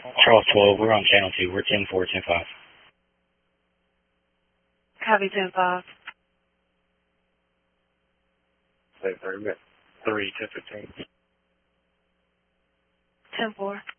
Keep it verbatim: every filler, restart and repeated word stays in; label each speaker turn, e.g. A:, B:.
A: Charles twelve, we're on channel two. We're ten four, ten five.
B: Copy ten five.
C: Say three, three, ten fifteen.
B: ten four.